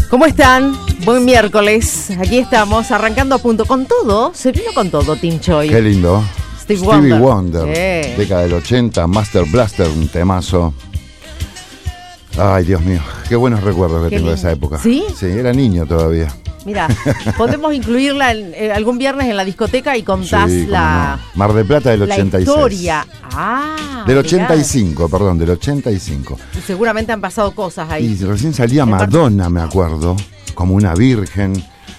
¿Cómo están? Buen miércoles. Aquí estamos, arrancando a punto. Con todo, se vino con todo, Tim Choi. Qué lindo. Stevie Wonder. Década del 80, Master Blaster, un temazo. Ay, Dios mío, qué buenos recuerdos que tengo de esa época. ¿Sí? Sí, era niño todavía. Mira, podemos incluirla algún viernes en la discoteca y contás sí, la... no. Mar del Plata del 86. La historia. Ah, del 85, mirá. Perdón, del 85. Y seguramente han pasado cosas ahí. Y recién salía Madonna, me acuerdo, como una virgen.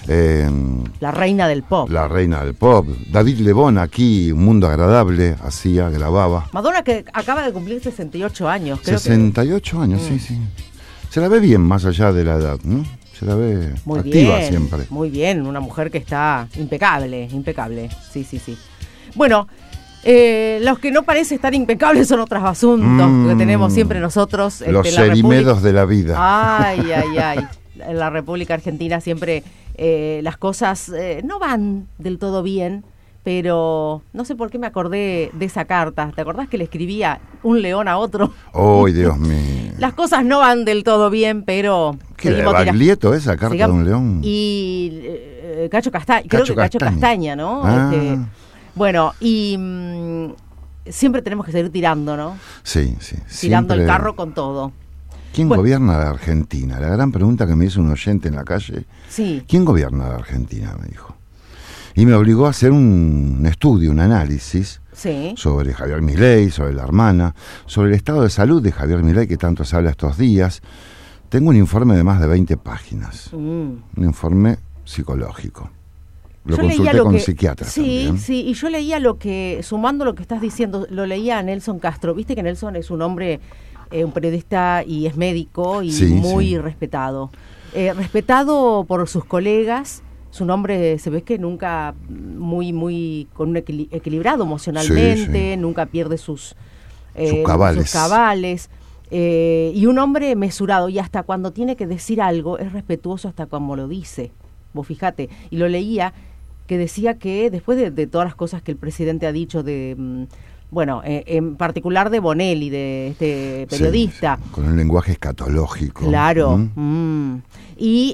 La reina del pop. La reina del pop. David Lebón aquí, Un Mundo Agradable, hacía, grababa. Madonna que acaba de cumplir 68 años, creo 68 años, sí. Se la ve bien más allá de la edad, ¿no? Se la ve muy activa bien, siempre. Muy bien, una mujer que está impecable. Sí. Bueno, los que no parecen estar impecables son otros asuntos que tenemos siempre nosotros. Los serimedos de la vida. Ay. En la República Argentina siempre las cosas no van del todo bien, pero no sé por qué me acordé de esa carta. ¿Te acordás que le escribía un león a otro? ¡Ay, Dios mío! Las cosas no van del todo bien, pero... ¿Qué de Baglietto esa carta de un león? Y Cacho Castaña, creo que Cacho Castaña, ¿no? Ah. Bueno, y siempre tenemos que seguir tirando, ¿no? Sí. Tirando el carro con todo. ¿Quién gobierna la Argentina? La gran pregunta que me hizo un oyente en la calle. Sí. ¿Quién gobierna la Argentina? Me dijo. Y me obligó a hacer un estudio, un análisis sobre Javier Milei, sobre la hermana, sobre el estado de salud de Javier Milei que tanto se habla estos días. Tengo un informe de más de 20 páginas, un informe psicológico. Lo consulté con psiquiatras también. Sí, y yo leía sumando lo que estás diciendo, lo leía a Nelson Castro. Viste que Nelson es un hombre, un periodista y es médico y muy respetado. Respetado por sus colegas. Su nombre se ve que nunca muy con un equilibrado emocionalmente, nunca pierde sus cabales. Y un hombre mesurado, y hasta cuando tiene que decir algo es respetuoso hasta como lo dice. Vos fijate, y lo leía que decía que después de todas las cosas que el presidente ha dicho en particular de Bonelli, de este periodista. Sí, con un lenguaje escatológico. Claro. Y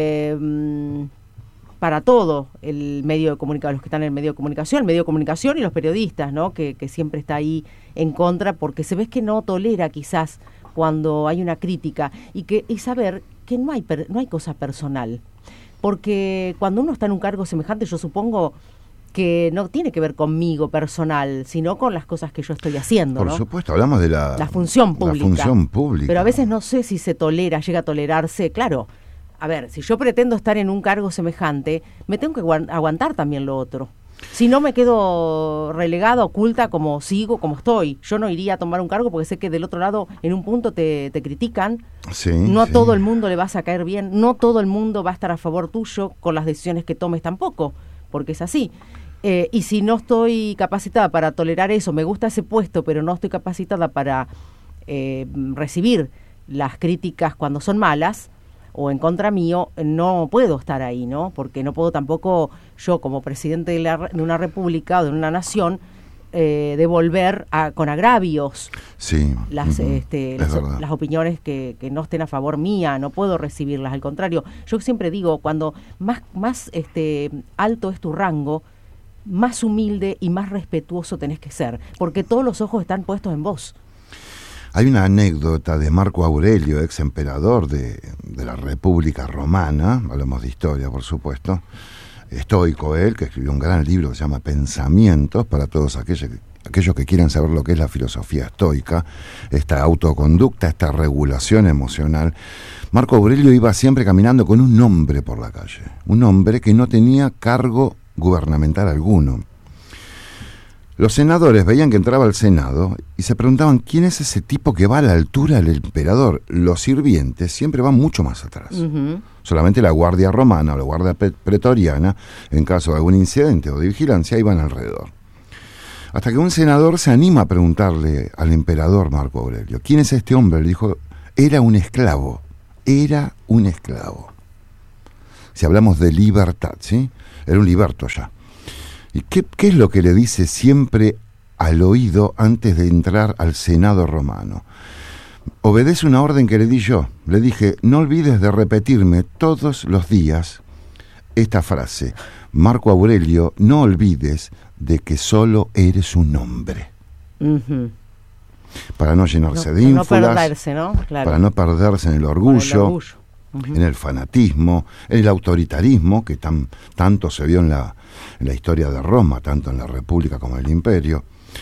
para todo el medio de comunicación, los que están en el medio de comunicación y los periodistas, ¿no? Que siempre está ahí en contra, porque se ve que no tolera quizás cuando hay una crítica y saber que no hay cosa personal, porque cuando uno está en un cargo semejante, yo supongo que no tiene que ver conmigo personal, sino con las cosas que yo estoy haciendo, Por supuesto, hablamos de la función pública. La función pública. Pero a veces no sé si llega a tolerarse, claro. A ver, si yo pretendo estar en un cargo semejante, me tengo que aguantar también lo otro. Si no, me quedo relegada, oculta, como estoy. Yo no iría a tomar un cargo porque sé que del otro lado, en un punto te critican. No a todo el mundo le vas a caer bien, no todo el mundo va a estar a favor tuyo con las decisiones que tomes tampoco, porque es así. Y si no estoy capacitada para tolerar eso, me gusta ese puesto, pero no estoy capacitada para recibir las críticas cuando son malas, o en contra mío, no puedo estar ahí, ¿no? Porque no puedo tampoco yo, como presidente de una república o de una nación, devolver con agravios las opiniones que no estén a favor mía. No puedo recibirlas, al contrario. Yo siempre digo, cuando más alto es tu rango, más humilde y más respetuoso tenés que ser, porque todos los ojos están puestos en vos. Hay una anécdota de Marco Aurelio, ex emperador de la República Romana, hablamos de historia, por supuesto, estoico él, que escribió un gran libro que se llama Pensamientos, para todos aquellos que quieran saber lo que es la filosofía estoica, esta autoconducta, esta regulación emocional. Marco Aurelio iba siempre caminando con un hombre por la calle, un hombre que no tenía cargo gubernamental alguno. Los senadores veían que entraba al Senado y se preguntaban quién es ese tipo que va a la altura del emperador. Los sirvientes siempre van mucho más atrás. Solamente la guardia romana o la guardia pretoriana, en caso de algún incidente o de vigilancia, iban alrededor. Hasta que un senador se anima a preguntarle al emperador Marco Aurelio, ¿quién es este hombre? Le dijo, era un esclavo. Si hablamos de libertad, ¿sí? Era un liberto ya. ¿Y qué es lo que le dice siempre al oído antes de entrar al Senado romano? Obedece una orden que le di yo. Le dije, no olvides de repetirme todos los días esta frase. Marco Aurelio, no olvides de que solo eres un hombre. Uh-huh. Para no llenarse de ínfulas, no perderse, ¿no? Claro. Para no perderse en el orgullo, Uh-huh. en el fanatismo, en el autoritarismo, que tanto se vio en la historia de Roma, tanto en la República como en el Imperio.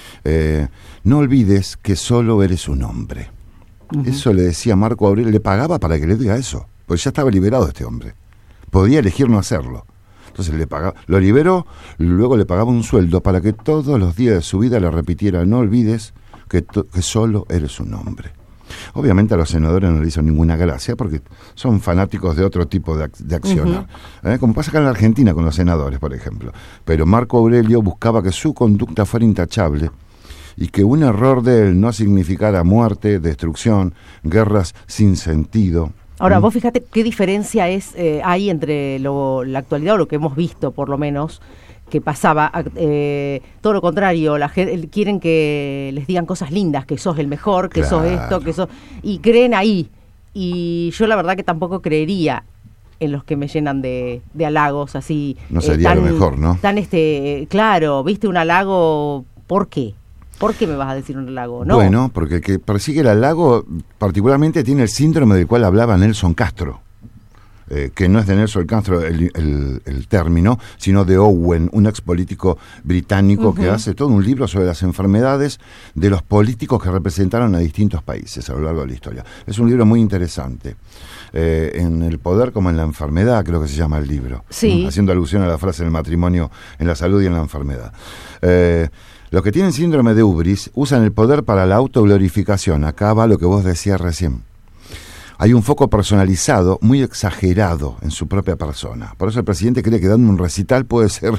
No olvides que solo eres un hombre. Uh-huh. Eso le decía Marco Aurelio, le pagaba para que le diga eso, porque ya estaba liberado este hombre. Podía elegir no hacerlo. Entonces lo liberó, luego le pagaba un sueldo para que todos los días de su vida le repitiera, no olvides que solo eres un hombre. Obviamente a los senadores no le hizo ninguna gracia porque son fanáticos de otro tipo de accionar. Uh-huh. Como pasa acá en la Argentina con los senadores, por ejemplo. Pero Marco Aurelio buscaba que su conducta fuera intachable y que un error de él no significara muerte, destrucción, guerras sin sentido. Ahora, vos fíjate qué diferencia hay entre la actualidad o lo que hemos visto, por lo menos, que pasaba, todo lo contrario, la gente quieren que les digan cosas lindas, que sos el mejor, que sos esto, que sos... Y creen ahí. Y yo la verdad que tampoco creería en los que me llenan de halagos así. No sería lo mejor, ¿no? Claro, viste un halago, ¿por qué? ¿Por qué me vas a decir un halago? No. Bueno, porque el que persigue el halago particularmente tiene el síndrome del cual hablaba Nelson Castro. Que no es de Nelson Castro el término, sino de Owen, un expolítico británico. Uh-huh. Que hace todo un libro sobre las enfermedades de los políticos que representaron a distintos países a lo largo de la historia. Es un libro muy interesante. En el poder como en la enfermedad, creo que se llama el libro. Sí. Haciendo alusión a la frase en el matrimonio, en la salud y en la enfermedad. Los que tienen síndrome de Ubris usan el poder para la autoglorificación. Acá va lo que vos decías recién. Hay un foco personalizado muy exagerado en su propia persona. Por eso el presidente cree que dando un recital puede ser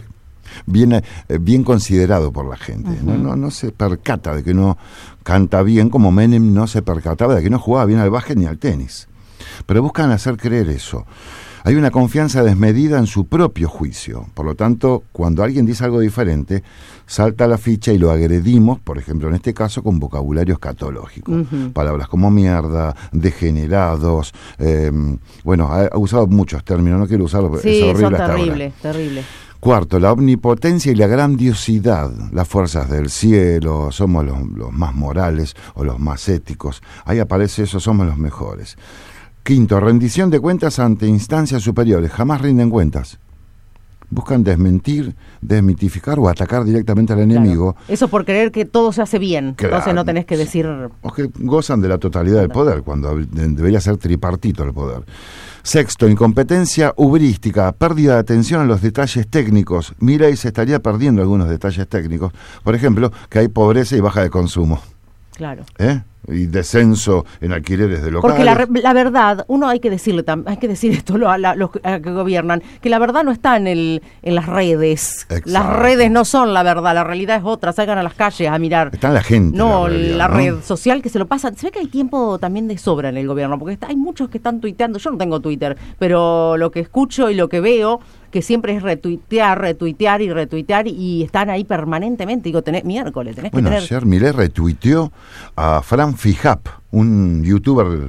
bien considerado por la gente. Uh-huh. No se percata de que no canta bien, como Menem no se percataba de que no jugaba bien al básquet ni al tenis. Pero buscan hacer creer eso. Hay una confianza desmedida en su propio juicio. Por lo tanto, cuando alguien dice algo diferente, salta la ficha y lo agredimos, por ejemplo, en este caso, con vocabulario escatológico. Uh-huh. Palabras como mierda, degenerados. Bueno, ha usado muchos términos, no quiero usarlo, sí, es horrible son hasta terribles, ahora. Terrible. Cuarto, la omnipotencia y la grandiosidad, las fuerzas del cielo, somos los más morales o los más éticos. Ahí aparece eso, somos los mejores. Quinto, rendición de cuentas ante instancias superiores. Jamás rinden cuentas. Buscan desmentir, desmitificar o atacar directamente al enemigo. Claro. Eso por creer que todo se hace bien. Claro. Entonces no tenés que decir... O que gozan de la totalidad del poder, cuando debería ser tripartito el poder. Sexto, incompetencia ubrística, pérdida de atención a los detalles técnicos. Milei se estaría perdiendo algunos detalles técnicos. Por ejemplo, que hay pobreza y baja de consumo. Claro. Y descenso en alquileres de locales. Porque la verdad, uno hay que decir esto a los que gobiernan, que la verdad no está en las redes. Exacto. Las redes no son la verdad, la realidad es otra. Salgan a las calles a mirar. Está la gente. No, la red social que se lo pasa. Se ve que hay tiempo también de sobra en el gobierno, porque hay muchos que están tuiteando. Yo no tengo Twitter, pero lo que escucho y lo que veo, que siempre es retuitear y están ahí permanentemente. Digo, tenés que tener... Ayer Milei retuiteó a Fran Fijap, un youtuber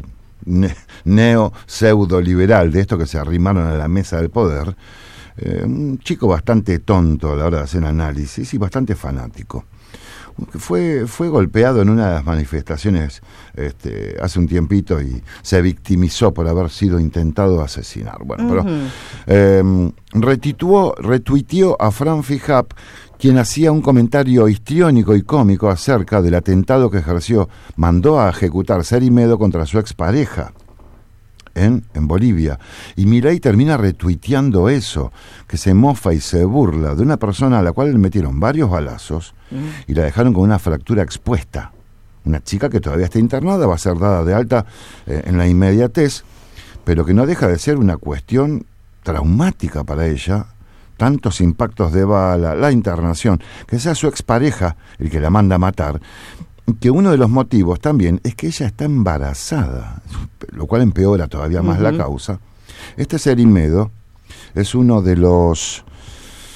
neo-pseudo-liberal de estos que se arrimaron a la mesa del poder, un chico bastante tonto a la hora de hacer análisis y bastante fanático. Fue golpeado en una de las manifestaciones hace un tiempito y se victimizó por haber sido intentado asesinar. Bueno, pero retuiteó a Fran Fijap, quien hacía un comentario histriónico y cómico acerca del atentado que mandó a ejecutar Serimedo contra su expareja en Bolivia. Y Milei termina retuiteando eso, que se mofa y se burla de una persona a la cual le metieron varios balazos y la dejaron con una fractura expuesta. Una chica que todavía está internada, va a ser dada de alta en la inmediatez, pero que no deja de ser una cuestión traumática para ella. Tantos impactos de bala, la internación, que sea su expareja el que la manda a matar, que uno de los motivos también es que ella está embarazada, lo cual empeora todavía más la causa. Este Serimedo es uno de los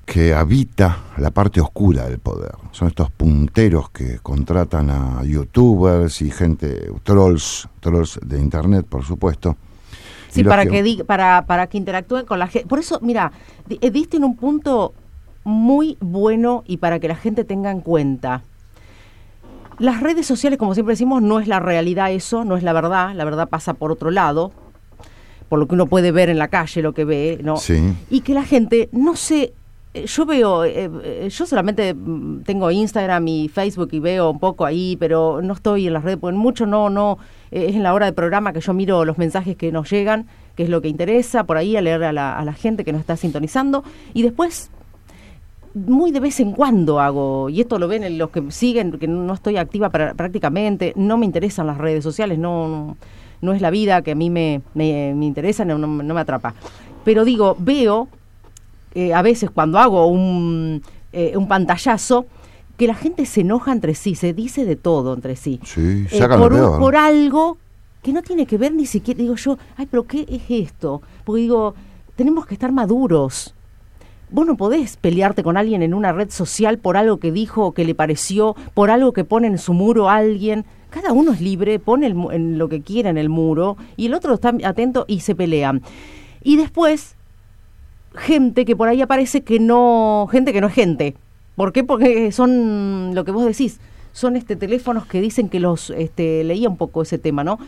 que habita la parte oscura del poder. Son estos punteros que contratan a youtubers y gente, trolls de internet, por supuesto. Sí, para que interactúen con la gente. Por eso, mira, diste en un punto muy bueno y para que la gente tenga en cuenta. Las redes sociales, como siempre decimos, no es la realidad eso, no es la verdad pasa por otro lado, por lo que uno puede ver en la calle, lo que ve, ¿no? Sí. Y que la gente no se... Yo veo, yo solamente tengo Instagram y Facebook y veo un poco ahí, pero no estoy en las redes, porque mucho es en la hora de programa que yo miro los mensajes que nos llegan, que es lo que interesa, por ahí a leer a la gente que nos está sintonizando, y después, muy de vez en cuando hago, y esto lo ven los que siguen, que no estoy activa prácticamente, no me interesan las redes sociales, no es la vida que a mí me interesa, no me atrapa. Pero digo, veo... a veces cuando hago un pantallazo, que la gente se enoja entre sí, se dice de todo entre sí. Sí, sacan lo peor. Por algo que no tiene que ver ni siquiera, digo yo, ay, pero ¿qué es esto? Porque digo, tenemos que estar maduros. Vos no podés pelearte con alguien en una red social por algo que dijo o que le pareció, por algo que pone en su muro a alguien. Cada uno es libre, pone en lo que quiera en el muro, y el otro está atento y se pelean. Y después... gente que por ahí aparece que no es gente. ¿Por qué? Porque son lo que vos decís, son teléfonos que dicen que leía un poco ese tema, ¿no?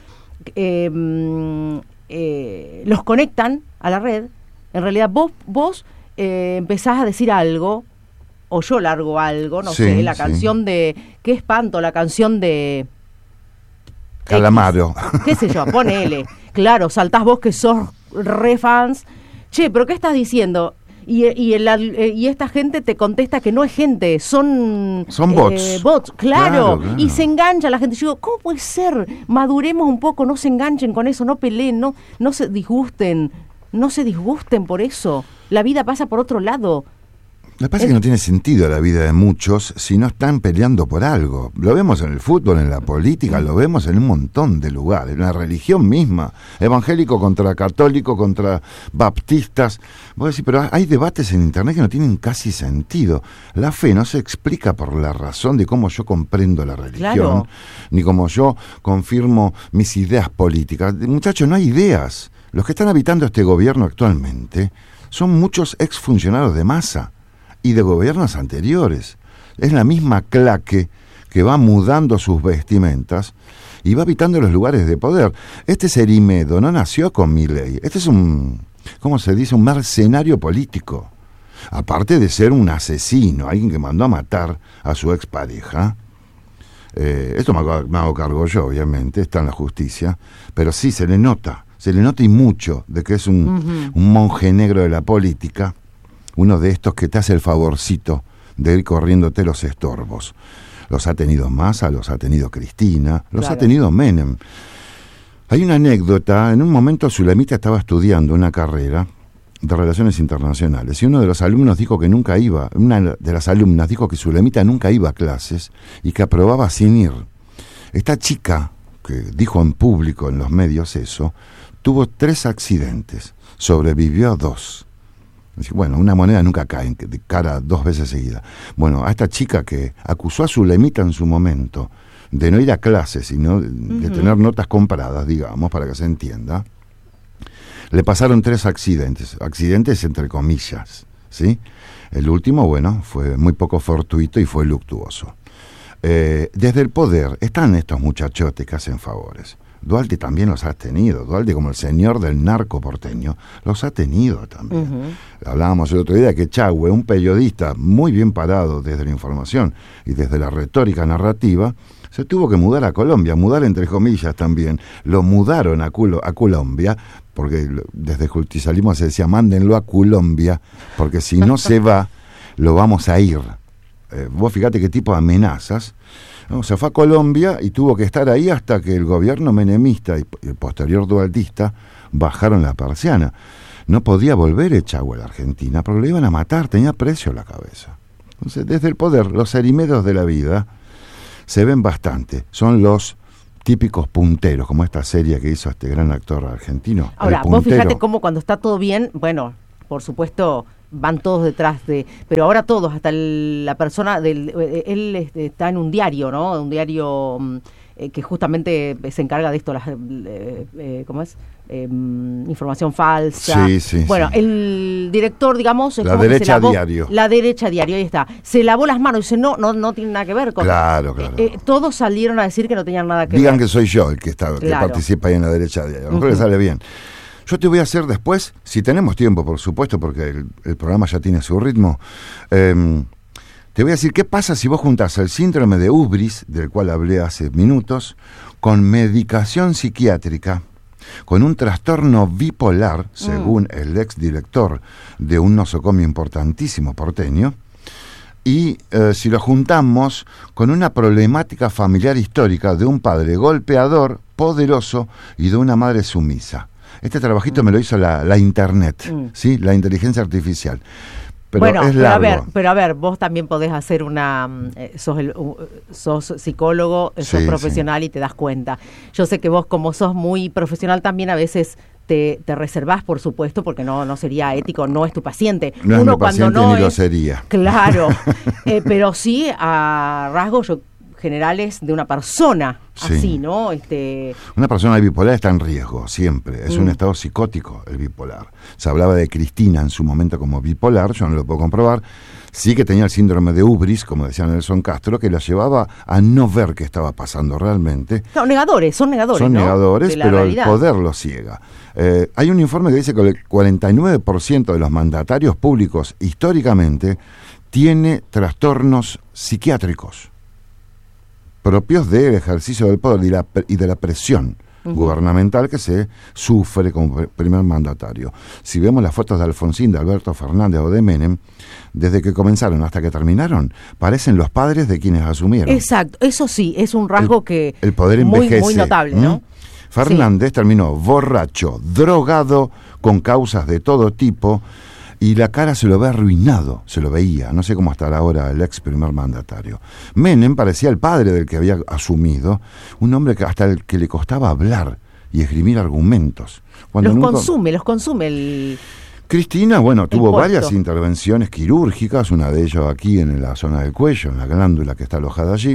Los conectan a la red. En realidad vos empezás a decir algo, o yo largo algo, no sé, la canción de... ¡Qué espanto! La canción de... Calamaro. ¿Qué sé yo? Ponele. Claro, saltás vos que sos re fans... Che, ¿pero qué estás diciendo? Y esta gente te contesta que no es gente, son bots. Bots, claro. Y se engancha la gente. Yo digo, ¿cómo puede ser? Maduremos un poco, no se enganchen con eso, no peleen, no se disgusten por eso. La vida pasa por otro lado. Lo que pasa es que no tiene sentido la vida de muchos si no están peleando por algo. Lo vemos en el fútbol, en la política, lo vemos en un montón de lugares, en la religión misma. Evangélico contra católico, contra baptistas. Vos decís, pero hay debates en internet que no tienen casi sentido. La fe no se explica por la razón de cómo yo comprendo la religión, claro, ni cómo yo confirmo mis ideas políticas. Muchachos, no hay ideas. Los que están habitando este gobierno actualmente son muchos exfuncionarios de Massa y de gobiernos anteriores. Es la misma claque que va mudando sus vestimentas y va habitando los lugares de poder. Este Cerimedo no nació con Milei. Este es ¿cómo se dice? Un mercenario político. Aparte de ser un asesino, alguien que mandó a matar a su expareja. Esto me hago cargo yo, obviamente, está en la justicia, pero sí se le nota y mucho de que es un monje negro de la política. Uno de estos que te hace el favorcito de ir corriéndote los estorbos. Los ha tenido Massa, los ha tenido Cristina, los ha tenido Menem. Hay una anécdota, en un momento Zulemita estaba estudiando una carrera de Relaciones Internacionales y uno de los alumnos dijo que nunca iba, una de las alumnas dijo que Zulemita nunca iba a clases y que aprobaba sin ir. Esta chica, que dijo en público en los medios eso, tuvo 3 accidentes, sobrevivió a 2. Bueno, una moneda nunca cae de cara 2 veces seguida. Bueno, a esta chica que acusó a Zulemita en su momento de no ir a clases, sino de tener notas compradas, digamos, para que se entienda, le pasaron 3 accidentes entre comillas, ¿sí? El último, bueno, fue muy poco fortuito y fue luctuoso. Desde el poder están estos muchachotes que hacen favores. Dualde también los ha tenido. Dualde, como el señor del narco porteño, los ha tenido también. Hablábamos el otro día que Chahue, un periodista muy bien parado desde la información y desde la retórica narrativa, se tuvo que mudar a Colombia, mudar entre comillas también. Lo mudaron a Colombia, porque desde Justicalismo se decía, mándenlo a Colombia, porque si no se va, lo vamos a ir. Vos fíjate qué tipo de amenazas. No, se fue a Colombia y tuvo que estar ahí hasta que el gobierno menemista y el posterior dualdista bajaron la persiana. No podía volver Echagüe a la Argentina porque lo iban a matar, tenía precio la cabeza. Entonces, desde el poder, los Cerimedos de la vida se ven bastante. Son los típicos punteros, como esta serie que hizo este gran actor argentino. Ahora, vos fíjate cómo cuando está todo bien, bueno, por supuesto, van todos detrás de... Pero ahora todos, hasta la persona, él está en un diario, ¿no? Un diario que justamente se encarga de esto, ¿cómo es? Información falsa. Sí, bueno, sí. El director, digamos... La Derecha Diario. La Derecha Diario, ahí está. Se lavó las manos y dice, no tiene nada que ver con... Claro. Todos salieron a decir que no tenían nada que ver. Digan que soy yo el que Claro. participa ahí en la Derecha Diario. A lo mejor le sale bien. Yo te voy a hacer después, si tenemos tiempo, por supuesto, porque el programa ya tiene su ritmo, te voy a decir qué pasa si vos juntás el síndrome de Ubris, del cual hablé hace minutos, con medicación psiquiátrica, con un trastorno bipolar, según el exdirector de un nosocomio importantísimo porteño, y si lo juntamos con una problemática familiar histórica de un padre golpeador, poderoso, y de una madre sumisa. Este trabajito me lo hizo la internet, ¿sí? La inteligencia artificial. Pero bueno, es largo. pero a ver, vos también podés hacer sos psicólogo, sos profesional y te das cuenta. Yo sé que vos, como sos muy profesional, también a veces te reservás, por supuesto, porque no sería ético, no es tu paciente. No es mi paciente ni lo sería. Claro, pero sí a rasgos generales de una persona, así, ¿no? Una persona bipolar está en riesgo, siempre. Es un estado psicótico el bipolar. Se hablaba de Cristina en su momento como bipolar, yo no lo puedo comprobar. Sí que tenía el síndrome de Ubris, como decía Nelson Castro, que la llevaba a no ver qué estaba pasando realmente. No, son negadores. Son negadores, ¿no? Pero realidad. El poder los ciega. Hay un informe que dice que el 49% de los mandatarios públicos históricamente tiene trastornos psiquiátricos propios del ejercicio del poder y de la presión gubernamental que se sufre como primer mandatario. Si vemos las fotos de Alfonsín, de Alberto Fernández o de Menem, desde que comenzaron hasta que terminaron, parecen los padres de quienes asumieron. Exacto, eso sí, es un rasgo que el poder envejece. Muy notable, ¿no? Fernández terminó borracho, drogado, con causas de todo tipo, y la cara se lo ve arruinado, se lo veía, no sé cómo estará ahora el ex primer mandatario. Menem parecía el padre del que había asumido, un hombre que hasta el que le costaba hablar y esgrimir argumentos. Los consume el... Cristina, bueno, tuvo varias intervenciones quirúrgicas, una de ellas aquí en la zona del cuello, en la glándula que está alojada allí.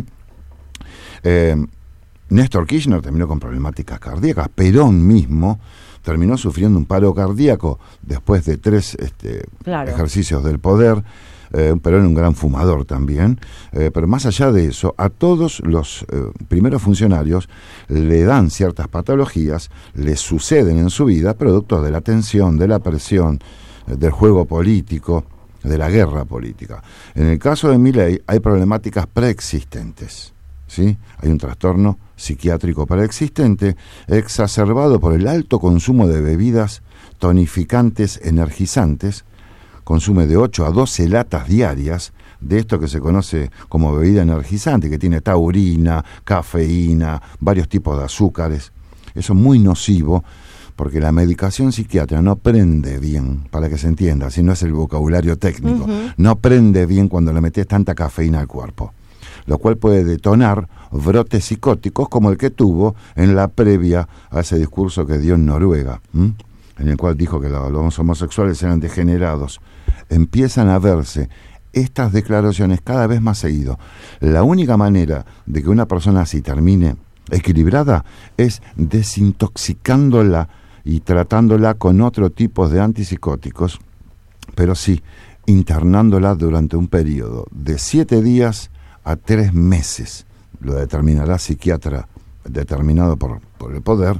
Néstor Kirchner terminó con problemáticas cardíacas, Perón mismo terminó sufriendo un paro cardíaco después de 3 ejercicios del poder. Perón era un gran fumador también, pero más allá de eso, a todos los primeros funcionarios le dan ciertas patologías, les suceden en su vida producto de la tensión, de la presión, del juego político, de la guerra política. En el caso de Milei hay problemáticas preexistentes, ¿sí? Hay un trastorno psiquiátrico preexistente exacerbado por el alto consumo de bebidas tonificantes, energizantes. Consume de 8 a 12 latas diarias de esto que se conoce como bebida energizante, que tiene taurina, cafeína, varios tipos de azúcares. Eso es muy nocivo, porque la medicación psiquiátrica no prende bien, para que se entienda, si no es el vocabulario técnico, no prende bien cuando le metes tanta cafeína al cuerpo, lo cual puede detonar brotes psicóticos como el que tuvo en la previa a ese discurso que dio en Noruega, en el cual dijo que los homosexuales eran degenerados. Empiezan a verse estas declaraciones cada vez más seguido. La única manera de que una persona así termine equilibrada es desintoxicándola y tratándola con otro tipo de antipsicóticos, pero sí, internándola durante un periodo de 7 días a 3 meses. Lo determinará psiquiatra determinado por el poder,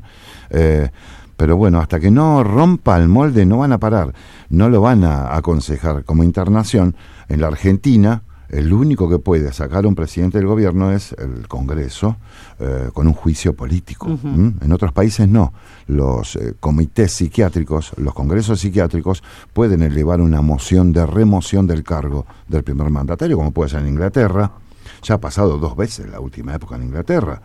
pero bueno, hasta que no rompa el molde no van a parar, no lo van a aconsejar. Como internación, en la Argentina, el único que puede sacar a un presidente del gobierno es el Congreso, con un juicio político. En otros países no. Los comités psiquiátricos, los congresos psiquiátricos pueden elevar una moción de remoción del cargo del primer mandatario, como puede ser en Inglaterra. Ya ha pasado 2 veces la última época en Inglaterra,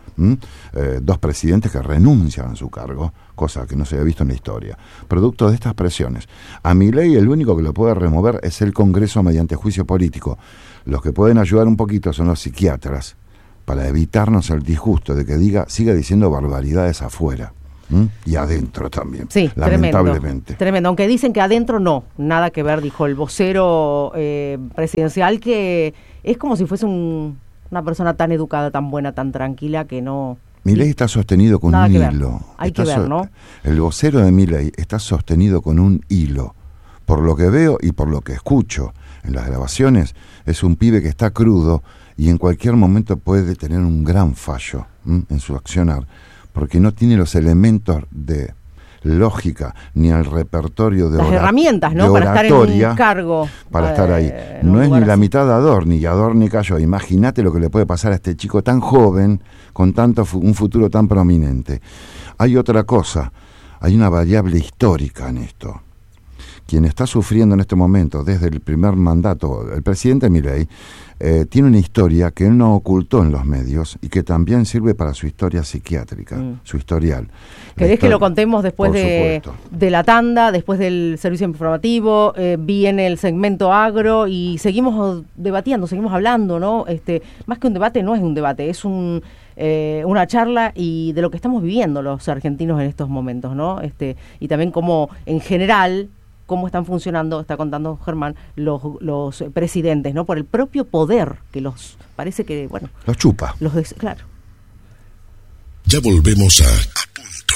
2 presidentes que renuncian a su cargo, cosa que no se había visto en la historia, producto de estas presiones. A Milei el único que lo puede remover es el Congreso mediante juicio político. Los que pueden ayudar un poquito son los psiquiatras, para evitarnos el disgusto de que siga diciendo barbaridades afuera. Y adentro también, sí, lamentablemente. Tremendo, aunque dicen que adentro no, nada que ver, dijo el vocero presidencial, que es como si fuese una persona tan educada, tan buena, tan tranquila, que no... Milei está sostenido con un hilo. Hay que ver, ¿no? El vocero de Milei está sostenido con un hilo. Por lo que veo y por lo que escucho en las grabaciones, es un pibe que está crudo y en cualquier momento puede tener un gran fallo en su accionar, porque no tiene los elementos de lógica ni el repertorio de las herramientas, ¿no? Para estar en un cargo, para estar ahí. No es ni la mitad de Adorni, y Adorni cayó. Imagínate lo que le puede pasar a este chico tan joven con un futuro tan prominente. Hay otra cosa, hay una variable histórica en esto. Quien está sufriendo en este momento desde el primer mandato, el presidente Milei, tiene una historia que él no ocultó en los medios y que también sirve para su historia psiquiátrica, su historial. ¿Querés que lo contemos después de la tanda, después del servicio informativo? Viene el segmento agro y seguimos debatiendo, seguimos hablando, ¿no? Más que un debate, no es un debate, es una charla y de lo que estamos viviendo los argentinos en estos momentos, ¿no? Y también como en general cómo están funcionando, está contando Germán, los presidentes, ¿no? Por el propio poder que parece que, bueno... Los chupa. Claro. Ya volvemos a